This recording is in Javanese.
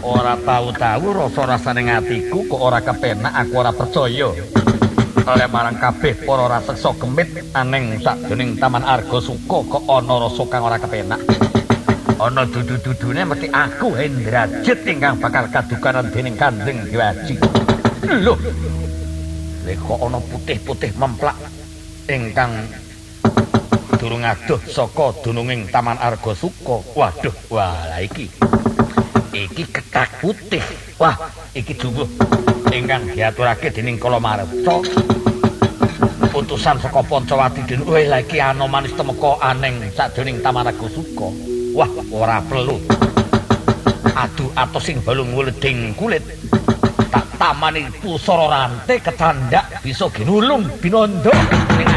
Ora tahu-tahu rasa-rasane ngatiku kok ora kepenak aku ora percaya. Oleh marang kabeh para raseksa gemit aneng sakjroning Taman Arga Suka kok ana rasa kang ora kepenak. Ana dudu-dudune mesti aku Hendrajit ingkang bakal kadukaran dening Kanjeng Dewaji. Lho. Lha kok ana putih-putih memplak ingkang durung adoh saka dununging Taman Arga Suka. Waduh, wah la iki ketak putih. Wah, iki jumbuh ingkang diaturake dening Kala Marta. Utusan saka Pancawati Den. Wah, la iki anomanis temeka aneng sakjroning Taman Arga Suka. Wah, ora perlu adu atos sing balung weleding kulit. Tak tamani pusara rantai ketandak bisa ginulung binanda.